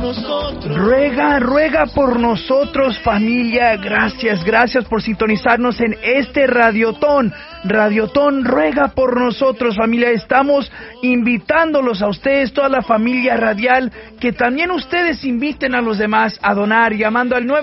nosotros. Ruega por nosotros, familia. Gracias por sintonizarnos en este Radiotón. Radiotón ruega por nosotros, familia. Estamos invitándolos a ustedes, toda la familia radial, que también ustedes inviten a los demás a donar, llamando al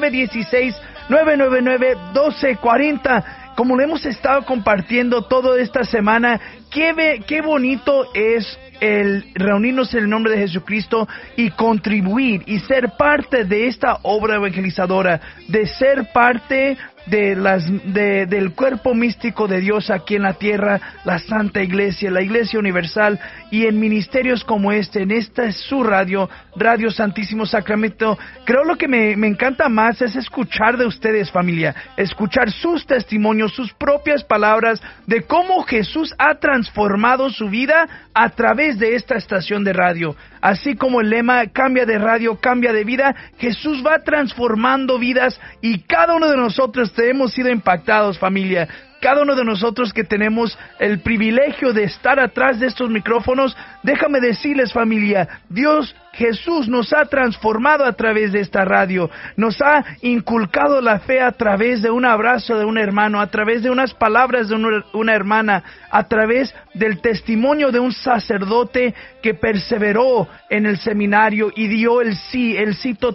916-999-1240. Como lo hemos estado compartiendo toda esta semana, qué bonito es el reunirnos en el nombre de Jesucristo y contribuir y ser parte de esta obra evangelizadora, de ser parte del cuerpo místico de Dios aquí en la tierra, la Santa Iglesia, la Iglesia Universal, y en ministerios como en esta es su Radio Santísimo Sacramento. Creo lo que me encanta más es escuchar de ustedes, familia, escuchar sus testimonios, sus propias palabras de cómo Jesús ha transformado su vida a través de esta estación de radio. Así como el lema cambia de radio, cambia de vida, Jesús va transformando vidas y cada uno de nosotros hemos sido impactados, familia. Cada uno de nosotros que tenemos el privilegio de estar atrás de estos micrófonos, déjame decirles, familia, Jesús nos ha transformado a través de esta radio, nos ha inculcado la fe a través de un abrazo de un hermano, a través de unas palabras de una hermana, a través del testimonio de un sacerdote que perseveró en el seminario y dio el sí